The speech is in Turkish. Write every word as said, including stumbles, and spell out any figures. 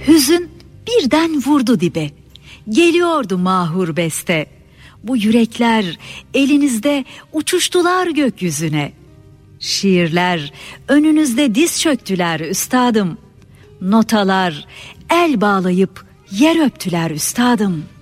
Hüzün birden vurdu dibe. Geliyordu mahur beste. Bu yürekler elinizde uçuştular gökyüzüne. Şiirler önünüzde diz çöktüler üstadım. Notalar el bağlayıp yer öptüler üstadım.